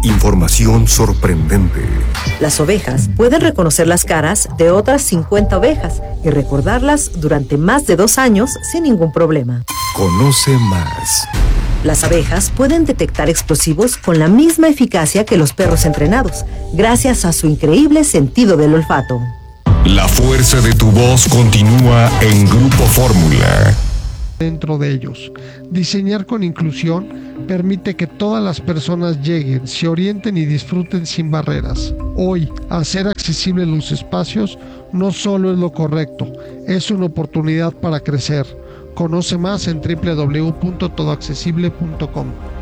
Información sorprendente. Las ovejas pueden reconocer las caras de otras 50 ovejas y recordarlas durante más de 2 años sin ningún problema. Conoce más. Las abejas pueden detectar explosivos con la misma eficacia que los perros entrenados, gracias a su increíble sentido del olfato. La fuerza de tu voz continúa en Grupo Fórmula. Dentro de ellos, diseñar con inclusión permite que todas las personas lleguen, se orienten y disfruten sin barreras. Hoy, hacer accesibles los espacios no solo es lo correcto, es una oportunidad para crecer. Conoce más en www.todoaccesible.com.